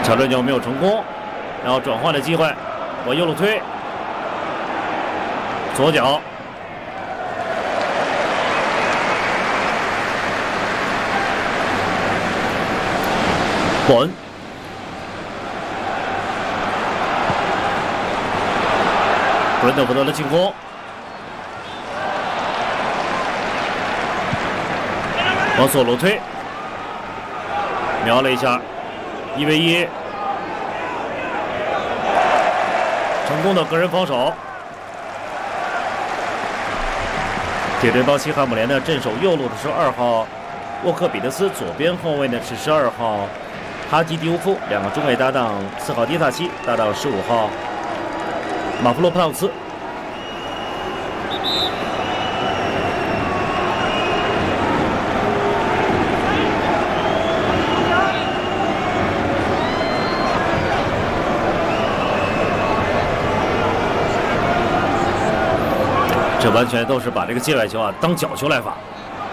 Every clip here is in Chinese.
长传球没有成功，然后转换的机会，往右路推，左脚，伯恩，布伦特福德的进攻，往左路推，瞄了一下，1v1。成功的个人防守。铁队邦西汉姆联呢，镇守右路的是2号沃克比德斯，左边后卫呢是12号哈基迪乌夫，两个中卫搭档4号迪塔西，搭档15号马夫洛普纳乌斯。这完全都是把这个界外球啊当角球来罚，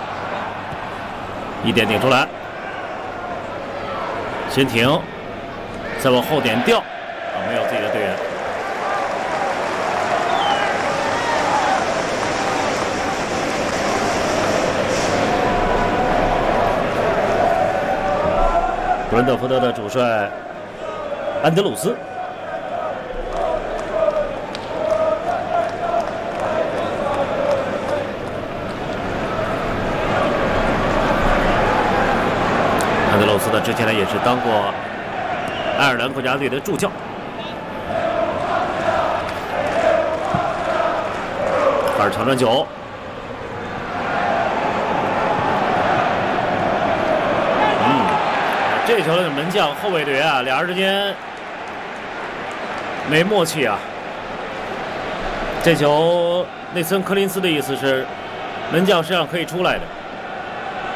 一点顶出来，先停，再往后点掉，没有自己的队员。布伦特福德的主帅安德鲁斯。安德鲁斯呢，之前呢也是当过爱尔兰国家队的助教。开始长传球，这球的门将后卫队员啊，俩人之间没默契啊。这球内森科林斯的意思是，门将实际上可以出来的。